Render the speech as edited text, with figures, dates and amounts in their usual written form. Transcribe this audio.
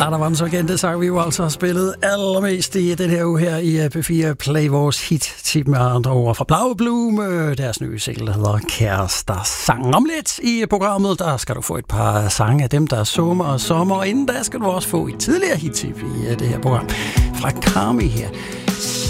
Der var den så kendte sang, vi jo altså har spillet allermest i den her uge her i P4 Play, vores hit-tip med andre ord fra Blau Blume. Deres nye single, der hedder Kærester Sang. Om lidt i programmet, der skal du få et par sange af dem, der er sommer og sommer. Og inden da skal du også få et tidligere hit-tip i det her program fra Karmi her.